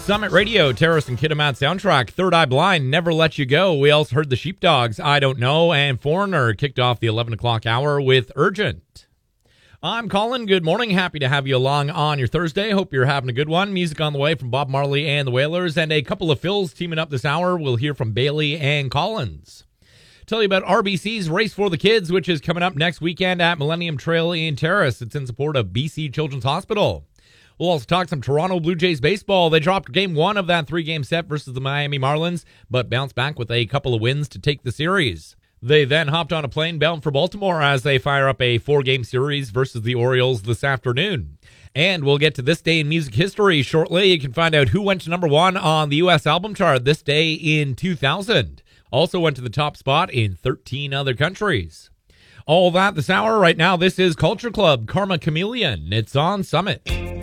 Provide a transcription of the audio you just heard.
Summit Radio, Terrace and Kitimat soundtrack, Third Eye Blind, Never Let You Go. We also heard the Sheepdogs, I Don't Know, and Foreigner kicked off the 11 o'clock hour with Urgent. I'm Colin. Good morning. Happy to have you along on your Thursday. Hope you're having a good one. Music on the way from Bob Marley and the Wailers, and a couple of fills teaming up this hour. We'll hear from Bailey and Collins. Tell you about RBC's Race for the Kids, which is coming up next weekend at Millennium Trail in Terrace. It's in support of BC Children's Hospital. We'll also talk some Toronto Blue Jays baseball. They dropped game one of that three-game set versus the Miami Marlins, but bounced back with a couple of wins to take the series. They then hopped on a plane bound for Baltimore as they fire up a four-game series versus the Orioles this afternoon. And we'll get to this day in music history shortly. You can find out who went to number one on the U.S. album chart this day in 2000. Also went to the top spot in 13 other countries. All that this hour. Right now, this is Culture Club, Karma Chameleon. It's on Summit.